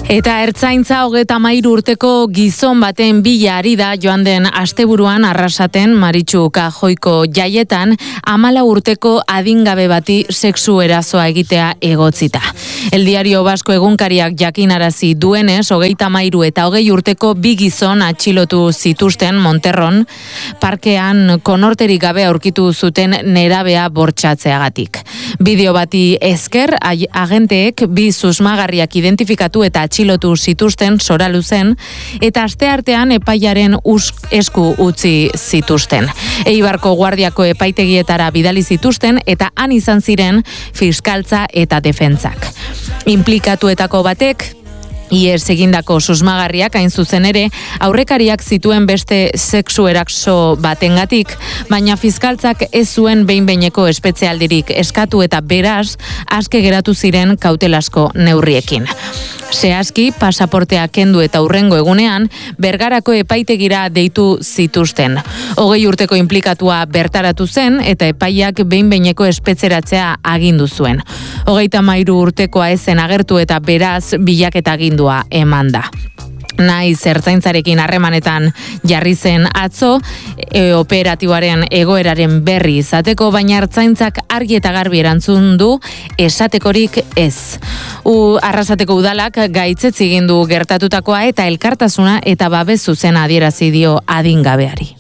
Eta ertzaintza 33 urteko gizon baten bila ari da joan den asteburuan Arrasaten Maritxu Kajoiko jaietan 14 urteko adingabe bati sexu erasoa egitea egotzita. El Diario Vasco egunkariak jakinarazi duenez 33 eta 20 urteko bi gizon atxilotu zituzten Monterron parkean konorterik gabe aurkitu zuten nerabea bortxatzeagatik. Bideo bati esker agenteek bi susmagarriak identifikatu eta atxilotu zituzten Soraluzen eta asteartean epaiaren esku utzi zituzten. Eibarko Guardiako epaitegietara bidali zituzten eta han izan ziren fiskaltza eta defentsak. Inplikatuetako batek ihes egindako susmagarriak hain zuzen ere aurrekariak zituen beste sexu eraso batengatik, baina fiskaltzak ez zuen behin-behineko espetzealdirik eskatu eta beraz aske geratu ziren kautelasko neurriekin. Zehazki, pasaportea kendu eta hurrengo egunean, Bergarako epaitegira deitu zituzten. 20 urteko inplikatua bertaratu zen eta epaiak behin-behineko espetzeratzea agindu zuen. 33 urtekoa ezen agertu eta beraz bilaketa agindua eman da. Naiz ertzaintzarekin harremanetan jarri zen atzo, operatiboaren egoeraren berri izateko, baina ertzaintzak argi eta garbi erantzun du esatekorik ez. Arrasateko udalak gaitzetsi egin du gertatutakoa eta elkartasuna eta babes zuzena adierazi dio adingabeari.